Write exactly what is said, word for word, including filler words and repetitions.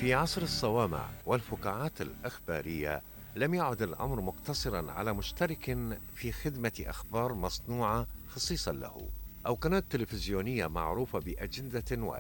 في عصر الصوامع والفقاعات الإخبارية، لم يعد الأمر مقتصرا على مشترك في خدمة أخبار مصنوعة خصيصا له، أو قناة تلفزيونية معروفة بأجندة